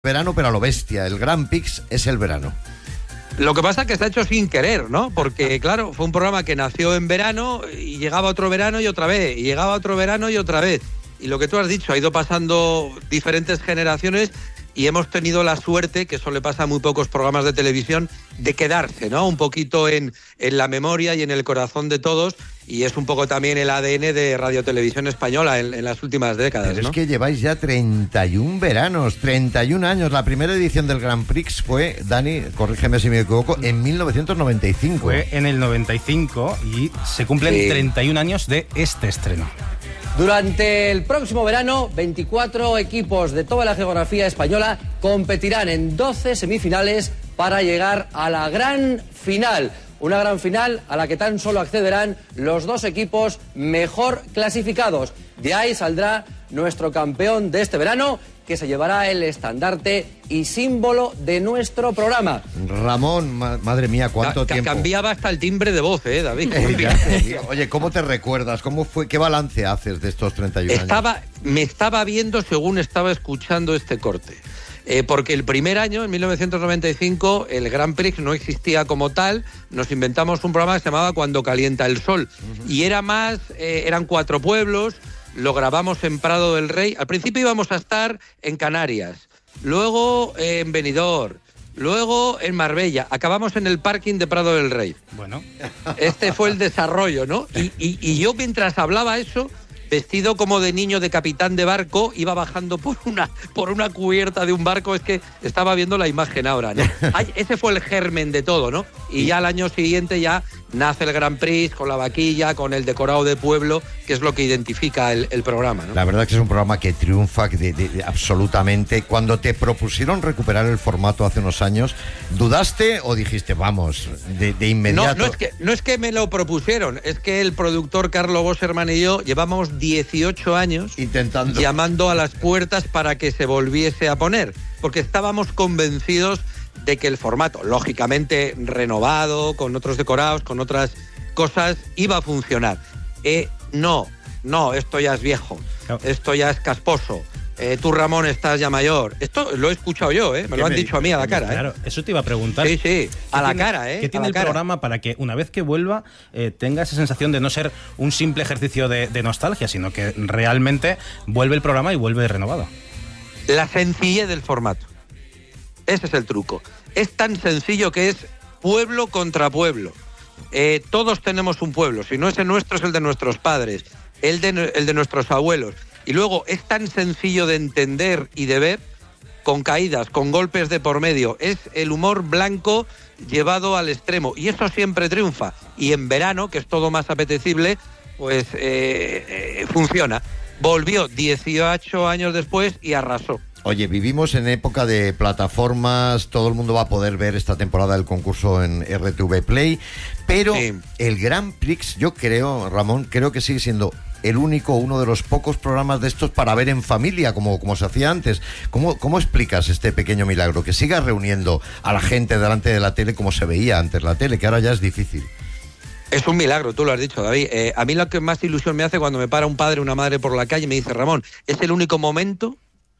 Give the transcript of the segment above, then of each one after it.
Verano, pero a lo bestia. El Grand Prix es el verano. Lo que pasa es que se ha hecho sin querer, ¿no? Porque, claro, fue un programa que nació en verano y llegaba otro verano y otra vez, y llegaba otro verano y otra vez. Y lo que tú has dicho, ha ido pasando diferentes generaciones y hemos tenido la suerte, que eso le pasa a muy pocos programas de televisión, de quedarse, ¿no? Un poquito en la memoria y en el corazón de todos, y es un poco también el ADN de Radio Televisión Española en las últimas décadas, Pero ¿no? es que lleváis ya 31 veranos, 31 años. La primera edición del Grand Prix fue, Dani, corrígeme si me equivoco, en 1995. Fue en el 95 y se cumplen 31 años de este estreno. Durante el próximo verano, 24 equipos de toda la geografía española competirán en 12 semifinales para llegar a la gran final. Una gran final a la que tan solo accederán los dos equipos mejor clasificados. De ahí saldrá nuestro campeón de este verano, que se llevará el estandarte y símbolo de nuestro programa. Ramón, madre mía, ¿cuánto tiempo? Cambiaba hasta el timbre de voz, David. Oye, ¿cómo te recuerdas? ¿Cómo fue? ¿Qué balance haces de estos 31 años? Me estaba viendo según estaba escuchando este corte. Porque el primer año, en 1995, el Grand Prix no existía como tal. Nos inventamos un programa que se llamaba Cuando calienta el sol. Y era más, eran 4 pueblos. Lo grabamos en Prado del Rey. Al principio íbamos a estar en Canarias, luego en Benidorm, luego en Marbella. Acabamos en el parking de Prado del Rey. Bueno. Este fue el desarrollo, ¿no? Y yo, mientras hablaba eso, vestido como de niño de capitán de barco, iba bajando por una cubierta de un barco. Es que estaba viendo la imagen ahora, ¿no? Ese fue el germen de todo, ¿no? Y ya al año siguiente ya nace el Grand Prix con la vaquilla, con el decorado de pueblo, que es lo que identifica el programa, ¿no? La verdad es que es un programa que triunfa absolutamente. Cuando te propusieron recuperar el formato hace unos años, ¿dudaste o dijiste, vamos, de inmediato? No es que me lo propusieron, es que el productor Carlo Bosserman y yo llevamos 18 años intentando, llamando a las puertas para que se volviese a poner, porque estábamos convencidos de que el formato, lógicamente renovado, con otros decorados, con otras cosas, iba a funcionar. No, esto ya es viejo, esto ya es casposo. Tú, Ramón, estás ya mayor. Esto lo he escuchado yo, me lo han dicho a mí a la cara. Claro, eso te iba a preguntar. Sí, a la cara. ¿Qué tiene el programa para que una vez que vuelva tenga esa sensación de no ser un simple ejercicio de nostalgia, sino que realmente vuelve el programa y vuelve renovado? La sencillez del formato. Ese es el truco. Es tan sencillo que es pueblo contra pueblo. Todos tenemos un pueblo. Si no es el nuestro, es el de nuestros padres, el de nuestros abuelos. Y luego es tan sencillo de entender y de ver, con caídas, con golpes de por medio. Es el humor blanco llevado al extremo. Y eso siempre triunfa. Y en verano, que es todo más apetecible, pues funciona. Volvió 18 años después y arrasó. Oye, vivimos en época de plataformas, todo el mundo va a poder ver esta temporada del concurso en RTV Play, pero el Grand Prix, yo creo, Ramón, creo que sigue siendo uno de los pocos programas de estos para ver en familia, como se hacía antes. ¿Cómo explicas este pequeño milagro? Que siga reuniendo a la gente delante de la tele como se veía antes la tele, que ahora ya es difícil. Es un milagro, tú lo has dicho, David. A mí lo que más ilusión me hace cuando me para un padre o una madre por la calle y me dice, Ramón, es el único momento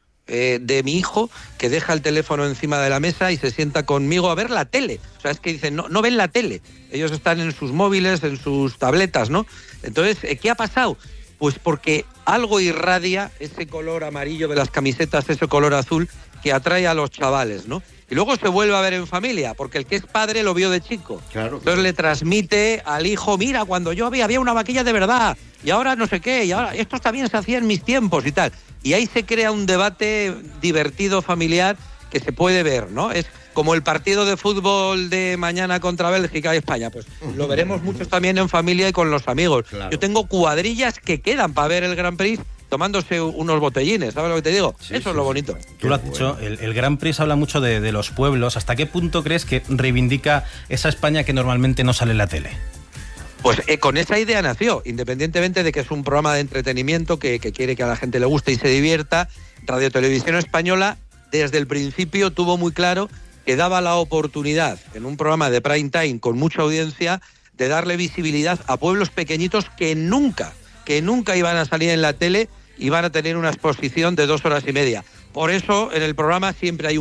de mi hijo que deja el teléfono encima de la mesa y se sienta conmigo a ver la tele. O sea, es que dicen, no ven la tele. Ellos están en sus móviles, en sus tabletas, ¿no? Entonces, ¿qué ha pasado? Pues porque algo irradia ese color amarillo de las camisetas, ese color azul que atrae a los chavales, ¿no? Y luego se vuelve a ver en familia, porque el que es padre lo vio de chico. Claro. Entonces le transmite al hijo, mira, cuando yo había una vaquilla de verdad, y ahora no sé qué, y ahora esto también se hacía en mis tiempos y tal. Y ahí se crea un debate divertido, familiar, que se puede ver, ¿no? Es como el partido de fútbol de mañana contra Bélgica y España, pues lo veremos muchos también en familia y con los amigos. Claro. Yo tengo cuadrillas que quedan para ver el Grand Prix tomándose unos botellines, ¿sabes lo que te digo? Eso es lo bonito. Tú lo has dicho, el Grand Prix habla mucho de los pueblos. ¿Hasta qué punto crees que reivindica esa España que normalmente no sale en la tele? Pues con esa idea nació, independientemente de que es un programa de entretenimiento que quiere que a la gente le guste y se divierta. Radio Televisión Española desde el principio tuvo muy claro que daba la oportunidad en un programa de prime time con mucha audiencia de darle visibilidad a pueblos pequeñitos que nunca iban a salir en la tele y van a tener una exposición de 2 horas y media. Por eso en el programa siempre hay